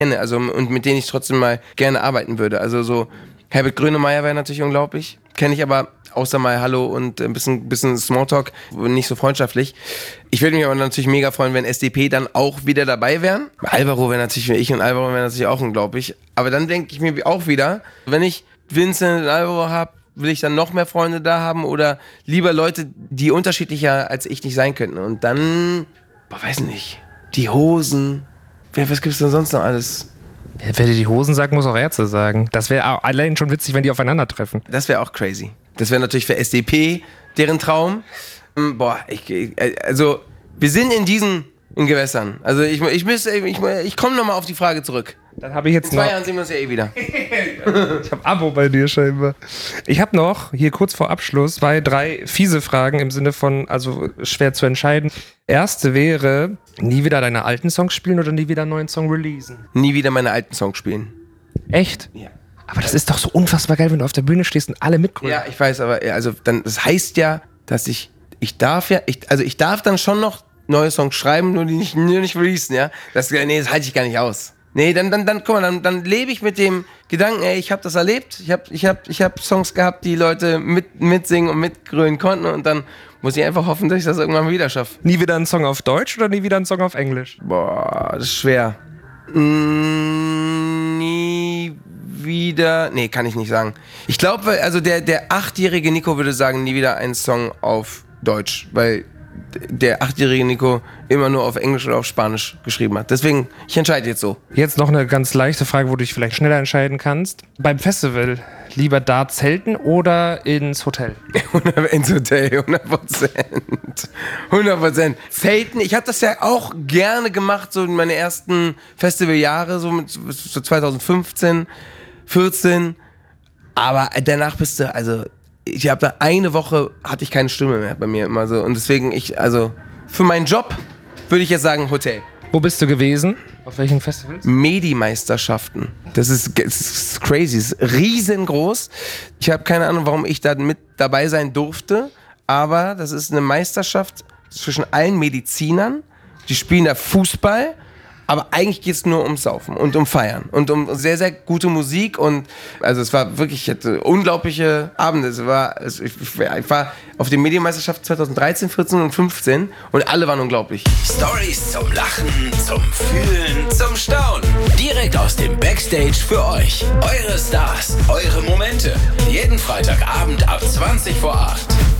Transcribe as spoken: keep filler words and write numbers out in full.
kenne, also und mit denen ich trotzdem mal gerne arbeiten würde. Also so Herbert Grönemeyer wäre natürlich unglaublich, kenne ich aber außer mal Hallo und ein bisschen, bisschen Smalltalk, nicht so freundschaftlich. Ich würde mich aber natürlich mega freuen, wenn S D P dann auch wieder dabei wären. Alvaro wäre natürlich, ich und Alvaro wären natürlich auch unglaublich. Aber dann denke ich mir auch wieder, wenn ich Vincent und Alvaro habe, will ich dann noch mehr Freunde da haben oder lieber Leute, die unterschiedlicher als ich nicht sein könnten. Und dann, boah, weiß nicht, die Hosen, was gibt's denn sonst noch alles? Wer dir die Hosen sagt, muss auch Ärzte sagen. Das wäre allein schon witzig, wenn die aufeinandertreffen. Das wäre auch crazy. Das wäre natürlich für S D P deren Traum. Boah, ich, also wir sind in diesen in Gewässern. Also ich, ich, ich, ich, ich komme nochmal auf die Frage zurück. Dann habe ich jetzt in zwei noch... Jahren sehen wir uns ja eh wieder. Ich habe Abo bei dir scheinbar. Ich habe noch, hier kurz vor Abschluss, zwei, drei fiese Fragen im Sinne von, also schwer zu entscheiden. Erste wäre, nie wieder deine alten Songs spielen oder nie wieder einen neuen Song releasen? Nie wieder meine alten Songs spielen. Echt? Ja. Aber das ist doch so unfassbar geil, wenn du auf der Bühne stehst und alle mitgrölen. Ja, ich weiß, aber also dann, das heißt ja, dass ich, ich darf ja, ich, also ich darf dann schon noch neue Songs schreiben, nur die nicht, nur nicht releasen, ja? Das, nee, das halte ich gar nicht aus. Nee, dann, dann, dann, guck mal, dann, dann lebe ich mit dem Gedanken, ey, ich habe das erlebt, ich habe ich hab, ich hab Songs gehabt, die Leute mit, mitsingen und mitgrölen konnten und dann muss ich einfach hoffen, dass ich das irgendwann mal wieder schaffe. Nie wieder ein Song auf Deutsch oder nie wieder ein Song auf Englisch? Boah, das ist schwer. Mm, nie wieder, nee, kann ich nicht sagen. Ich glaube, also der, der achtjährige Nico würde sagen, nie wieder einen Song auf Deutsch, weil der achtjährige Nico immer nur auf Englisch oder auf Spanisch geschrieben hat. Deswegen, ich entscheide jetzt so. Jetzt noch eine ganz leichte Frage, wo du dich vielleicht schneller entscheiden kannst. Beim Festival, lieber da zelten oder ins Hotel? Ins Hotel, hundert Prozent. hundert Prozent. Zelten, ich habe das ja auch gerne gemacht, so in meine ersten Festivaljahre, so mit so zwanzig fünfzehn, vierzehn. Aber danach bist du, also ich habe da eine Woche, hatte ich keine Stimme mehr bei mir immer so. Und deswegen, ich, also für meinen Job würde ich jetzt sagen Hotel. Wo bist du gewesen? Auf welchen Festivals? Medi-Meisterschaften. Das ist, das ist crazy, das ist riesengroß. Ich habe keine Ahnung, warum ich da mit dabei sein durfte, aber das ist eine Meisterschaft zwischen allen Medizinern. Die spielen da Fußball, aber eigentlich geht es nur ums Saufen und um Feiern und um sehr, sehr gute Musik. Und also es war wirklich, ich hatte unglaubliche Abende. Es war, es, ich, ich war auf der Medienmeisterschaft zwanzig dreizehn, vierzehn und fünfzehn und alle waren unglaublich. Storys zum Lachen, zum Fühlen, zum Staunen. Direkt aus dem Backstage für euch. Eure Stars, eure Momente. Jeden Freitagabend ab zwanzig vor acht.